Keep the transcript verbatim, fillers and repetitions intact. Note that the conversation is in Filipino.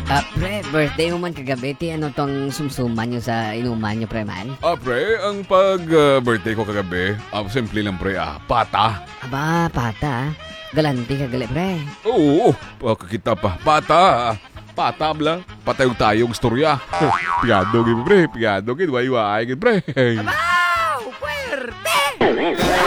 Ah, pre, birthday mo man kagabi, ti ano tong sumsuman nyo sa inuman nyo, pre man? Ah, pre, ang pag-birthday ko kagabi, ah, simple lang, pre, ah, pata. Aba, pata, ah. Galante ka gali, pre. Oo, pakakita pa. Pata, pata, bla. Patayog tayong storya. Piyado, gid, pre, piyado, gid, wayway, gid, pre. Wow! Puwerte!